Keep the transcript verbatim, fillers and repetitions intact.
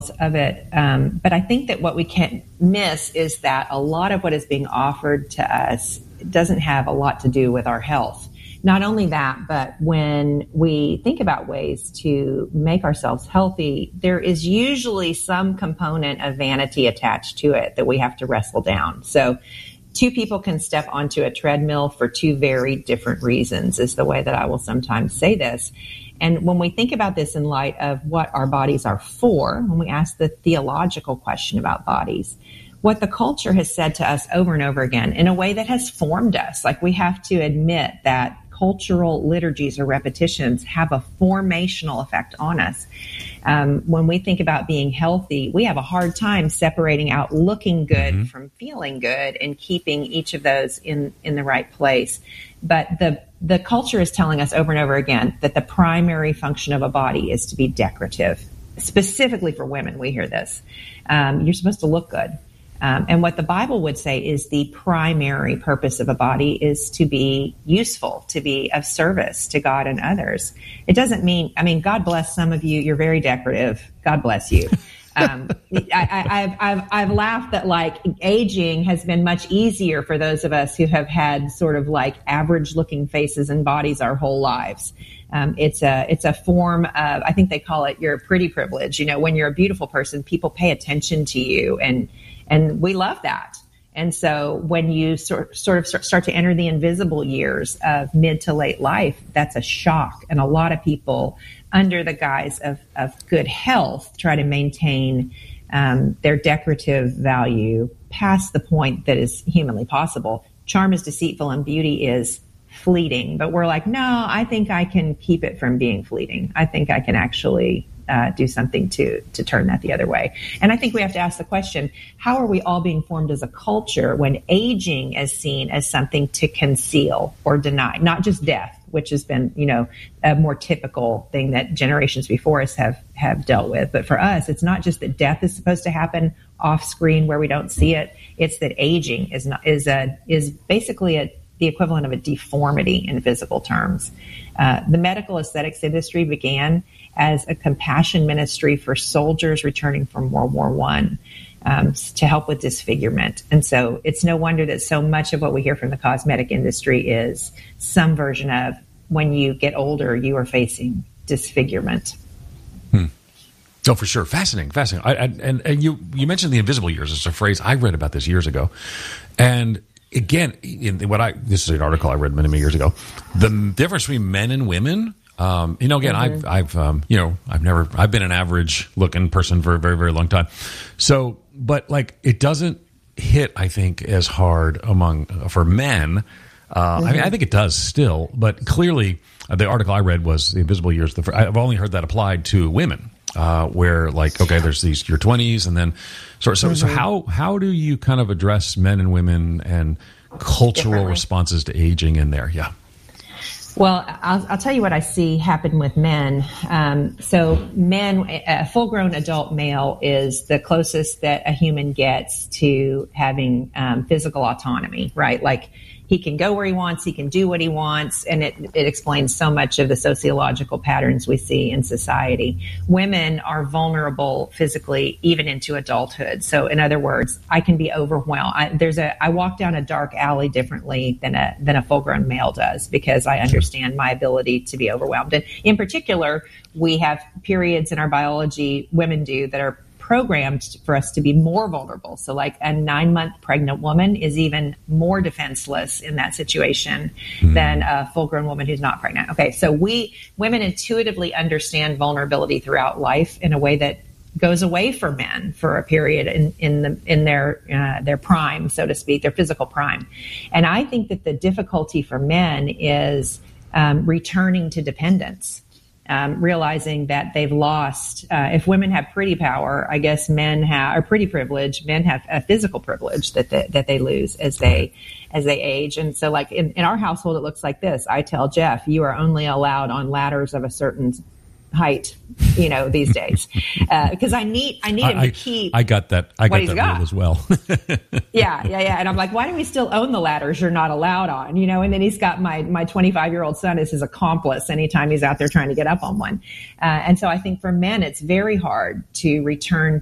of it. Um, but I think that what we can't miss is that a lot of what is being offered to us doesn't have a lot to do with our health. Not only that, but when we think about ways to make ourselves healthy, there is usually some component of vanity attached to it that we have to wrestle down. So two people can step onto a treadmill for two very different reasons, is the way that I will sometimes say this. And when we think about this in light of what our bodies are for, when we ask the theological question about bodies, what the culture has said to us over and over again in a way that has formed us, like we have to admit that cultural liturgies or repetitions have a formational effect on us. Um, when we think about being healthy, we have a hard time separating out looking good mm-hmm. from feeling good and keeping each of those in, in the right place. But the the culture is telling us over and over again that the primary function of a body is to be decorative. Specifically for women, we hear this. Um, you're supposed to look good. Um, and what the Bible would say is the primary purpose of a body is to be useful, to be of service to God and others. It doesn't mean, I mean, God bless some of you. You're very decorative. God bless you. Um, I, I, I've, I've, I've laughed that like aging has been much easier for those of us who have had sort of like average looking faces and bodies our whole lives. Um, it's a, it's a form of, I think they call it your pretty privilege. You know, when you're a beautiful person, people pay attention to you, and, and we love that. And so when you sort, sort of start to enter the invisible years of mid to late life, that's a shock. And a lot of people, under the guise of, of good health, try to maintain um, their decorative value past the point that is humanly possible. Charm is deceitful and beauty is fleeting. But we're like, no, I think I can keep it from being fleeting. I think I can actually uh, do something to to turn that the other way. And I think we have to ask the question, how are we all being formed as a culture when aging is seen as something to conceal or deny, not just death, which has been, you know, a more typical thing that generations before us have, have dealt with. But for us, it's not just that death is supposed to happen off screen where we don't see it. It's that aging is not, is a, is basically a, the equivalent of a deformity in physical terms. Uh, the medical aesthetics industry began as a compassion ministry for soldiers returning from World War One. Um, to help with disfigurement. And so it's no wonder that so much of what we hear from the cosmetic industry is some version of when you get older, you are facing disfigurement. Hmm. Oh, for sure. Fascinating, fascinating. I, I, and and you, you mentioned the invisible years. It's a phrase. I read about this years ago. And again, in what I this is an article I read many, many years ago. The difference between men and women. Um, you know, again, mm-hmm. I've, I've, um, you know, I've never, I've been an average looking person for a very, very long time. So, but like, it doesn't hit, I think, as hard among, uh, for men. Uh, mm-hmm. I mean, I think it does still, but clearly uh, the article I read was the invisible years. The, I've only heard that applied to women, uh, where like, okay, there's these, your twenties and then, so, so, mm-hmm. so how, how do you kind of address men and women and cultural responses to aging in there? Yeah. Well, I'll, I'll tell you what I see happen with men. Um, so men, a full-grown adult male is the closest that a human gets to having um, physical autonomy, right? Like he can go where he wants, he can do what he wants, and it, it explains so much of the sociological patterns we see in society. Women are vulnerable physically even into adulthood. So in other words, I can be overwhelmed. I, there's a, I walk down a dark alley differently than a, than a full-grown male does because I understand my ability to be overwhelmed. And in particular, we have periods in our biology, women do, that are programmed for us to be more vulnerable. So like a nine month pregnant woman is even more defenseless in that situation mm. than a full grown woman who's not pregnant. Okay. So we women intuitively understand vulnerability throughout life in a way that goes away for men for a period in, in the, in their, uh, their prime, so to speak, their physical prime. And I think that the difficulty for men is, um, returning to dependence. Um, realizing that they've lost, uh, if women have pretty power, I guess men have, or pretty privilege, men have a physical privilege that they, that they lose as they, as they age. And so like in, in our household, it looks like this. I tell Jeff, you are only allowed on ladders of a certain height, you know, these days, uh, because I need, I need him I, to keep. I got that. I got he's that got. rule as well. yeah, yeah, yeah. And I'm like, why do we still own the ladders you're not allowed on? You know, and then he's got my, my twenty-five year old son as his accomplice anytime he's out there trying to get up on one. Uh, and so I think for men, it's very hard to return